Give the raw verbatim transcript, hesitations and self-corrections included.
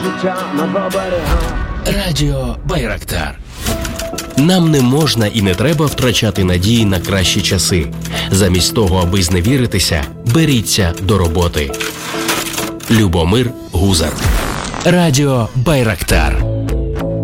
Радіо Байрактар. Нам не можна і не треба втрачати надії на кращі часи. Замість того, аби зневіритися, беріться до роботи. Любомир Гузар. Радіо Байрактар.